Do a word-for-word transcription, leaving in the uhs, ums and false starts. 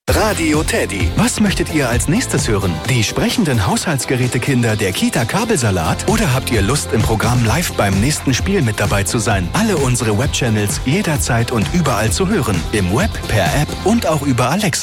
Radio Teddy. Was möchtet ihr als nächstes hören? Die sprechenden Haushaltsgerätekinder der Kita Kabelsalat? Oder habt ihr Lust, im Programm live beim nächsten Spiel mit dabei zu sein? Alle unsere Webchannels jederzeit und überall zu hören. Im Web, per App und auch über Alexa.